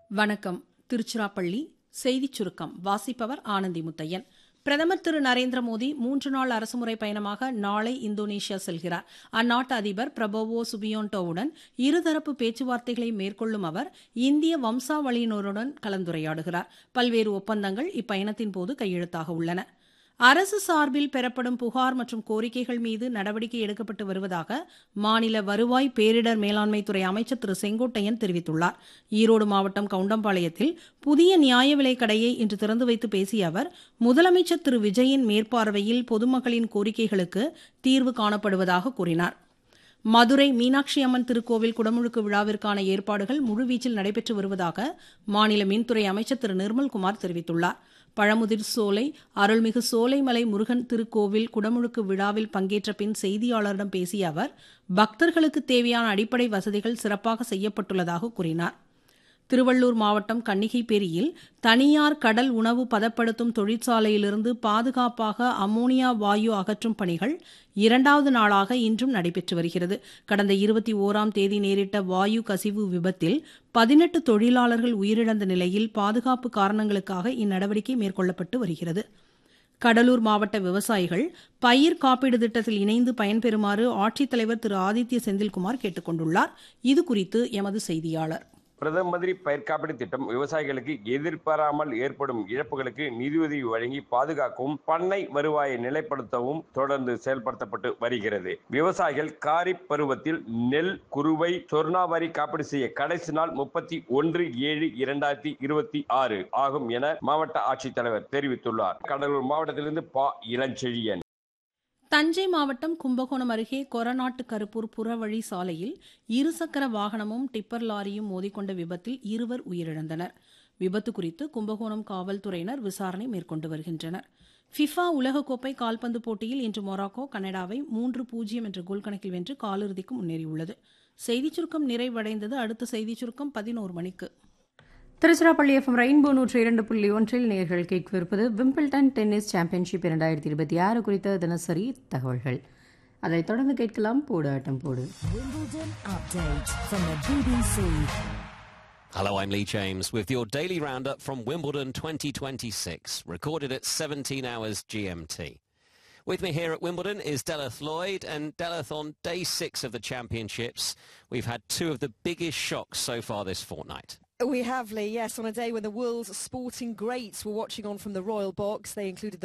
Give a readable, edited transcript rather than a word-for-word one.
வணக்கம். திருச்சிராப்பள்ளி செய்திச் சுருக்கம் வாசிப்பவர் ஆனந்தி முத்தையன். பிரதமர் திரு நரேந்திர மோடி 3 நாள் அரசுமுறை பயணமாக நாளை இந்தோனேஷியா செல்கிறார். அந்நாட்டு அதிபர் பிரபோவோ சுபியோன்டோவுடன் இருதரப்பு பேச்சுவார்த்தைகளை மேற்கொள்ளும் அவர் இந்திய வம்சாவளியினருடன் கலந்துரையாடுகிறார். பல்வேறு ஒப்பந்தங்கள் இப்பயணத்தின் போது கையெழுத்தாக உள்ளன. அரசு சார்பில் பெறப்படும் புகார் மற்றும் கோரிக்கைகள் மீது நடவடிக்கை எடுக்கப்பட்டு வருவதாக மாநில வருவாய் பேரிடர் மேலாண்மைத்துறை அமைச்சர் திரு செங்கோட்டையன் தெரிவித்துள்ளார். ஈரோடு மாவட்டம் கவுண்டம்பாளையத்தில் புதிய நியாய விலைக் கடையை இன்று திறந்து வைத்து பேசிய அவர், முதலமைச்சர் திரு விஜயின் மேற்பார்வையில் பொதுமக்களின் கோரிக்கைகளுக்கு தீர்வு காணப்படுவதாக கூறினார். மதுரை மீனாட்சி அம்மன் திருக்கோவில் குடமுழுக்கு விழாவிற்கான ஏற்பாடுகள் முழுவீச்சில் நடைபெற்று வருவதாக மாநில மின்துறை அமைச்சர் திரு நிர்மல்குமார் தெரிவித்துள்ளார். பழமுதிர் சோலை அருள்மிகு சோலைமலை முருகன் திருக்கோவில் குடமுழுக்கு விழாவில் பங்கேற்ற பின் செய்தியாளரிடம் பேசிய அவர், பக்தர்களுக்கு தேவையான அடிப்படை வசதிகள் சிறப்பாக செய்யப்பட்டுள்ளதாக கூறினார். திருவள்ளூர் மாவட்டம் கன்னிகைப்பேரியில் தனியார் கடல் உணவு பதப்படுத்தும் தொழிற்சாலையிலிருந்து பாதுகாப்பாக அமோனியா வாயு அகற்றும் பணிகள் 2வது நாளாக இன்றும் நடைபெற்று வருகிறது. கடந்த 21ஆம் தேதி நேரிட்ட வாயு கசிவு விபத்தில் 18 தொழிலாளர்கள் உயிரிழந்த நிலையில் பாதுகாப்பு காரணங்களுக்காக இந்நடவடிக்கை மேற்கொள்ளப்பட்டு வருகிறது. கடலூர் மாவட்ட விவசாயிகள் பயிர் காப்பீடு திட்டத்தில் இணைந்து பயன்பெறுமாறு ஆட்சித்தலைவர் திரு ஆதித்ய செந்தில்குமார் கேட்டுக் கொண்டுள்ளார். இதுகுறித்து எமது செய்தியாளர். பிரதம மந்திரி பயிர் காப்பீடு திட்டம் விவசாயிகளுக்கு எதிர்பாராமல் ஏற்படும் இழப்புகளுக்கு நிதியுதவி வழங்கி பாதுகாக்கவும் பண்ணை வருவாயை நிலைப்படுத்தவும் தொடர்ந்து செயல்படுத்தப்பட்டு வருகிறது. விவசாயிகள் காரிப் பருவத்தில் நெல், குறுவை, சொர்ணாவாரி காப்பீடு செய்ய கடைசி நாள் 31/7/2026 ஆகும் என மாவட்ட ஆட்சித்தலைவர் தெரிவித்துள்ளார். கடலூர் மாவட்டத்திலிருந்து இளஞ்செழியன். தஞ்சை மாவட்டம் கும்பகோணம் அருகே கொரநாட்டு கருப்பூர் புறவழி சாலையில் இருசக்கர வாகனமும் டிப்பர் லாரியும் மோதிக்கொண்ட விபத்தில் 2 உயிரிழந்தனர். விபத்து குறித்து கும்பகோணம் காவல்துறையினர் விசாரணை மேற்கொண்டு வருகின்றனர். ஃபிஃபா உலகக்கோப்பை கால்பந்து போட்டியில் இன்று மொராக்கோ கனடாவை 3-0 என்ற கோல் கணக்கில் வென்று காலிறுதிக்கு முன்னேறியுள்ளது. செய்திச் சுருக்கம் நிறைவடைந்தது. அடுத்த செய்திச் சுருக்கம் 11 மணிக்கு. திருச்சிராப்பள்ளி எஃப்எம் ரெயின்போ 102.1 நேயர்கள் கேட்கவிருப்பது விம்பிள்டன் டென்னிஸ் சாம்பியன்ஷிப் 2026 குறித்த தினசரி தகவல்கள். அதைத் தொடர்ந்து கேட்கலாம் போடு ஆட்டம் போடு. Hello, I'm Lee James with your daily roundup from Wimbledon 2026, recorded at 17 hours GMT. With me here at Wimbledon is Deleth Lloyd, and Deleth, on day 6 of the championships, we've had 2 of the biggest shocks so far this fortnight. We have, Lee, yes, on a day when the world's sporting greats were watching on from the Royal Box. They included the